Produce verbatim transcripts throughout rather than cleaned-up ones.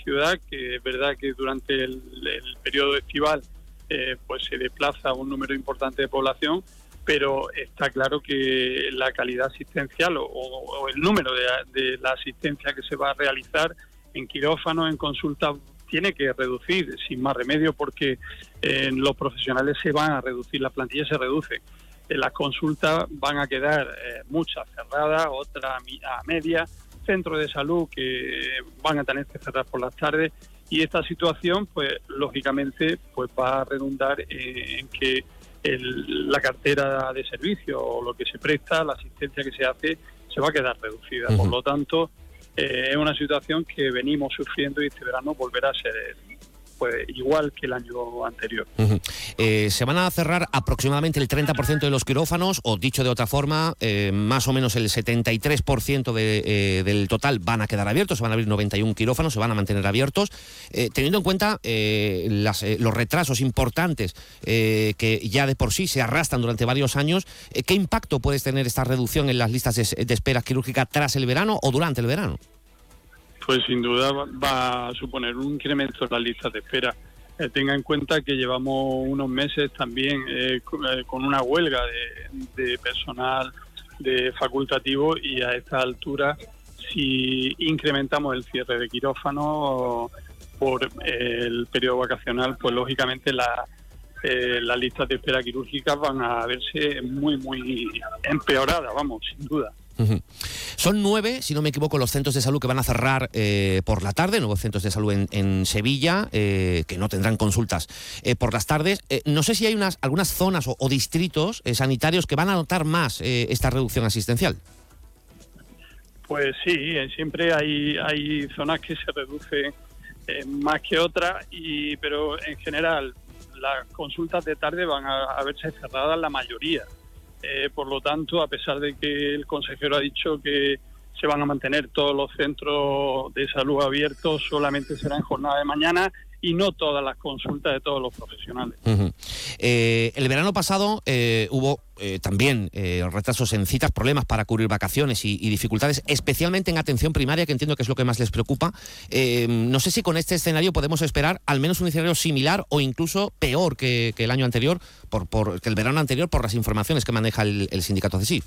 ciudad, que es verdad que durante el, el periodo estival eh, pues se desplaza un número importante de población, pero está claro que la calidad asistencial o, o el número de, de la asistencia que se va a realizar en quirófano, en consulta, tiene que reducir sin más remedio, porque eh, los profesionales se van a reducir, la plantilla se reduce. Eh, las consultas van a quedar eh, muchas cerradas, otras a media, centros de salud que van a tener que cerrar por las tardes, y esta situación, pues lógicamente, pues va a redundar eh, en que el, la cartera de servicio o lo que se presta, la asistencia que se hace, se va a quedar reducida. Uh-huh. Por lo tanto, eh, es una situación que venimos sufriendo y este verano volverá a ser pues igual que el año anterior. Uh-huh. Eh, se van a cerrar aproximadamente el treinta por ciento de los quirófanos, o dicho de otra forma, eh, más o menos el setenta y tres por ciento de, eh, del total van a quedar abiertos, se van a abrir noventa y uno quirófanos, se van a mantener abiertos, eh, teniendo en cuenta eh, las, eh, los retrasos importantes eh, que ya de por sí se arrastran durante varios años. Eh, ¿Qué impacto puede tener esta reducción en las listas de, de espera quirúrgica tras el verano o durante el verano? Pues sin duda va a suponer un incremento en las listas de espera. Eh, tenga en cuenta que llevamos unos meses también eh, con una huelga de, de personal de facultativo, y a esta altura, si incrementamos el cierre de quirófano por eh, el periodo vacacional, pues lógicamente la, eh, las listas de espera quirúrgicas van a verse muy, muy empeoradas, vamos, sin duda. Uh-huh. Son nueve, si no me equivoco, los centros de salud que van a cerrar eh, por la tarde, nuevos centros de salud en, en Sevilla, eh, que no tendrán consultas eh, por las tardes. Eh, no sé si hay unas algunas zonas o, o distritos eh, sanitarios que van a notar más eh, esta reducción asistencial. Pues sí, eh, siempre hay, hay zonas que se reducen eh, más que otras, y pero en general las consultas de tarde van a, a verse cerradas la mayoría. Eh, por lo tanto, a pesar de que el consejero ha dicho que se van a mantener todos los centros de salud abiertos, solamente será en jornada de mañana y no todas las consultas de todos los profesionales. Uh-huh. Eh, el verano pasado eh, hubo eh, también eh, retrasos en citas, problemas para cubrir vacaciones y, y dificultades, especialmente en atención primaria, que entiendo que es lo que más les preocupa. Eh, no sé si con este escenario podemos esperar al menos un escenario similar o incluso peor que, que el año anterior, por, por que el verano anterior, por las informaciones que maneja el, el sindicato CESIF.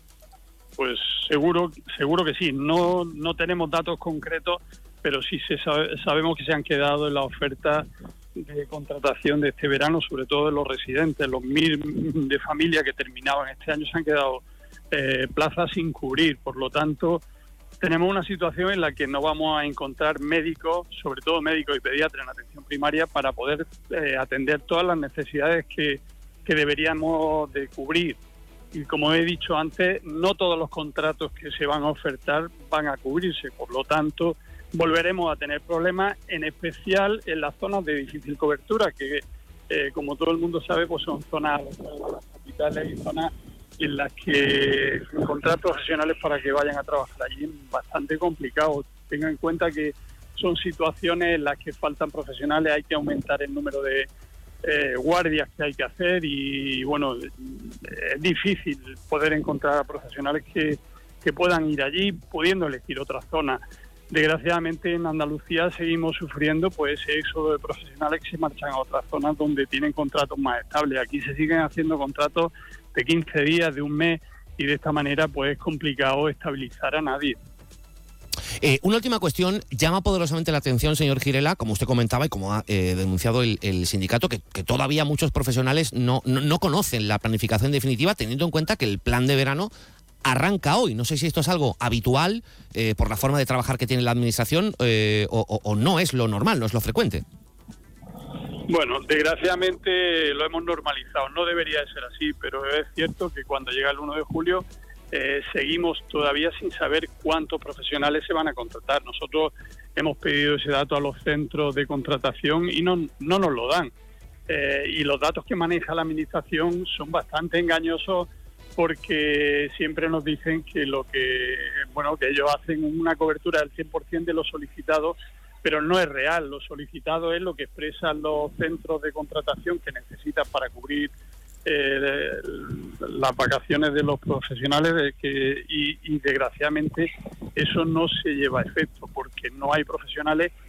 Pues seguro, seguro que sí. No, no tenemos datos concretos, pero sí se sabe, sabemos que se han quedado en la oferta de contratación de este verano, sobre todo de los residentes, los mil de familia que terminaban este año, se han quedado eh, plazas sin cubrir. Por lo tanto, tenemos una situación en la que no vamos a encontrar médicos, sobre todo médicos y pediatras en atención primaria, para poder eh, atender todas las necesidades que, que deberíamos de cubrir. Y como he dicho antes, no todos los contratos que se van a ofertar van a cubrirse. Por lo tanto, volveremos a tener problemas, en especial en las zonas de difícil cobertura, que eh, como todo el mundo sabe, pues son zonas, las capitales y zonas en las que encontrar profesionales para que vayan a trabajar allí es bastante complicado. Tengan en cuenta que son situaciones en las que faltan profesionales, hay que aumentar el número de eh, guardias que hay que hacer, y bueno, es difícil poder encontrar a profesionales que, que puedan ir allí, pudiendo elegir otra zona. Desgraciadamente en Andalucía seguimos sufriendo pues ese éxodo de profesionales que se marchan a otras zonas donde tienen contratos más estables. Aquí se siguen haciendo contratos de quince días, de un mes, y de esta manera pues es complicado estabilizar a nadie. Eh, una última cuestión, llama poderosamente la atención, señor Girela, como usted comentaba y como ha eh, denunciado el, el sindicato, que, que todavía muchos profesionales no, no, no conocen la planificación definitiva, teniendo en cuenta que el plan de verano arranca hoy. No sé si esto es algo habitual eh, por la forma de trabajar que tiene la administración eh, o, o, o no es lo normal, no es lo frecuente. Bueno, desgraciadamente lo hemos normalizado. No debería de ser así, pero es cierto que cuando llega el uno de julio eh, seguimos todavía sin saber cuántos profesionales se van a contratar. Nosotros hemos pedido ese dato a los centros de contratación y no, no nos lo dan. Eh, y los datos que maneja la administración son bastante engañosos, porque siempre nos dicen que lo que bueno que ellos hacen una cobertura del cien por ciento de lo solicitado, pero no es real. Lo solicitado es lo que expresan los centros de contratación que necesitan para cubrir eh, las vacaciones de los profesionales, de que, y, y desgraciadamente eso no se lleva a efecto, porque no hay profesionales